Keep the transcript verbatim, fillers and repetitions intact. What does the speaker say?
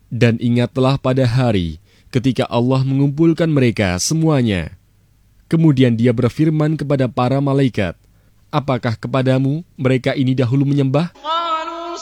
Dan ingatlah pada hari ketika Allah mengumpulkan mereka semuanya. Kemudian dia berfirman kepada para malaikat, apakah kepadamu mereka ini dahulu menyembah?